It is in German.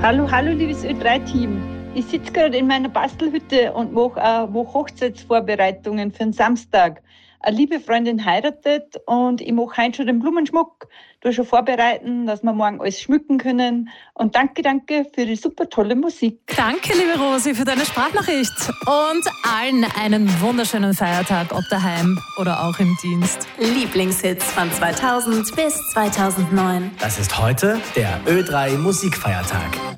Hallo, hallo, liebes Ö3-Team. Ich sitze gerade in meiner Bastelhütte und mache Hochzeitsvorbereitungen für den Samstag. Eine liebe Freundin heiratet und ich mache heute schon den Blumenschmuck. Du schon vorbereiten, dass wir morgen alles schmücken können. Und danke für die super tolle Musik. Danke, liebe Rosi, für deine Sprachnachricht. Und allen einen wunderschönen Feiertag, ob daheim oder auch im Dienst. Lieblingshits von 2000 bis 2009. Das ist heute der Ö3 Musikfeiertag.